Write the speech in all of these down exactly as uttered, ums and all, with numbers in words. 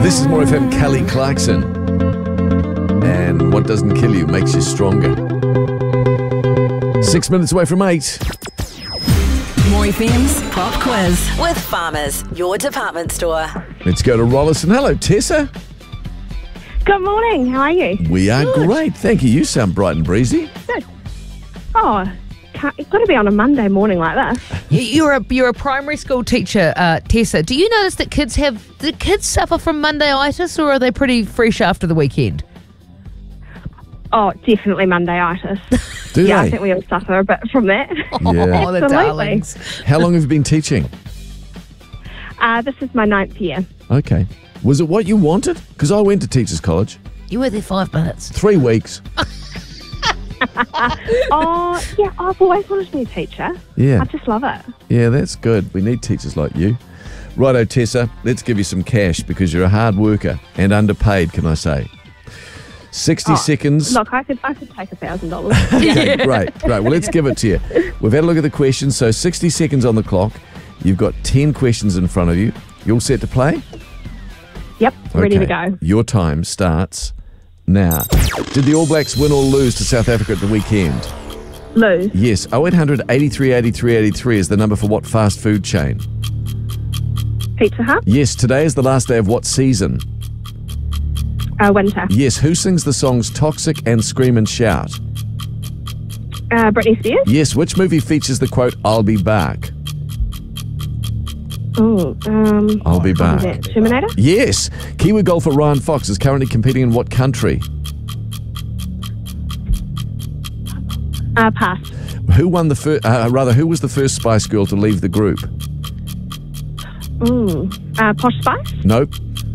This is More F M, Kelly Clarkson. And what doesn't kill you makes you stronger. Six minutes away from eight. More F M's Pop Quiz with Farmers, your department store. Let's go to Rollison. Hello, Tessa. Good morning. How are you? We are Good. great. Thank you. You sound bright and breezy. Good. Oh, can't, it's got to be on a Monday morning like that. You- You're a you're a primary school teacher, uh, Tessa. Do you notice that kids have do kids suffer from Mondayitis, or are they pretty fresh after the weekend? Oh, definitely Mondayitis. Do yeah, they? I think we all suffer a bit from that. Yeah. Oh, the Absolutely. darlings. How long have you been teaching? Uh, this is my ninth year. Okay. Was it what you wanted? Because I went to teachers' college. You were there five minutes. Three weeks. Oh, yeah, I've always wanted to be a teacher. Yeah. I just love it. Yeah, that's good. We need teachers like you. Righto, Tessa, let's give you some cash because you're a hard worker and underpaid, can I say? sixty Oh, seconds. Look, I could I could take a thousand dollars. Okay, great, great. Well, let's give it to you. We've had a look at the questions, so sixty seconds on the clock. You've got ten questions in front of you. You all set to play? Yep, ready to Okay. go. Your time starts now. Did the All Blacks win or lose to South Africa at the weekend? Lou, Yes. oh eight hundred, eighty-three, eighty-three, eighty-three is the number for what fast food chain? Pizza Hut, Yes. Today is the last day of what season? uh, Winter, Yes. Who sings the songs Toxic and Scream and Shout? uh, Britney Spears. Yes. Which movie features the quote, I'll be back? Oh, um, I'll be what is back. it? Terminator. Yes. Kiwi golfer Ryan Fox is currently competing in what country? Uh, pass. Who won the first, uh, rather, who was the first Spice Girl to leave the group? Mm. Uh, Posh Spice. Nope.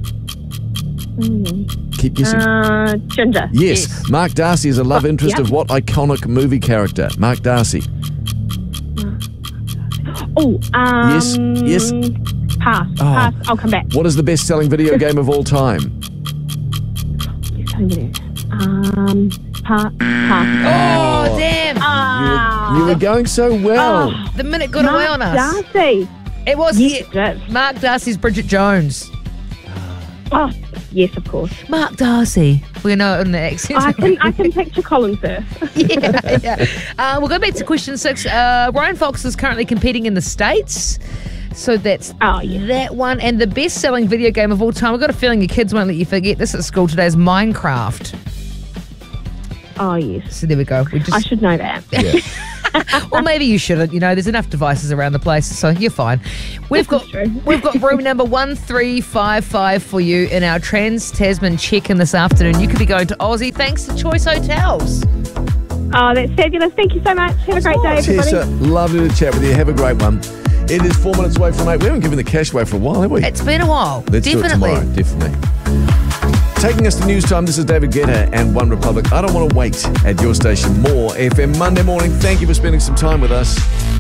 Mm. Keep guessing. Uh, Ginger. yes. yes. Mark Darcy is a love Oh, interest yeah. of what iconic movie character? Mark Darcy. Oh, um, Yes, yes. Pass. Oh. Pass. I'll come back. What is the best-selling video game of all time? Um, pass. Pass. Oh, damn! Ah, You were going so well. Oh, The minute got away on us. Mark Darcy. It was Yes, yeah, it did. Mark Darcy's Bridget Jones. Oh, yes, of course. Mark Darcy. We know it in the accent. I can I can picture Colin Firth. yeah, yeah. Uh, we'll go back to question six. Uh, Ryan Fox is currently competing in the States. So that's Oh, yeah. that one. And the best-selling video game of all time, I've got a feeling your kids won't let you forget this at school today, is Minecraft. Oh, yes. So there we go. We I just, should know that. Yeah. or maybe you shouldn't. You know, there's enough devices around the place, so you're fine. We've got True. we've got room number one three five five for you in our Trans Tasman check-in this afternoon. You could be going to Aussie thanks to Choice Hotels. Oh, that's fabulous. Thank you so much. Have a great day, everybody. Tessa, lovely to chat with you. Have a great one. It is four minutes away from eight. We haven't given the cash away for a while, have we? It's been a while. Let's Definitely. do it tomorrow, definitely. Taking us to news time, this is David Guetta and One Republic. I don't want to wait at your station. More F M Monday morning. Thank you for spending some time with us.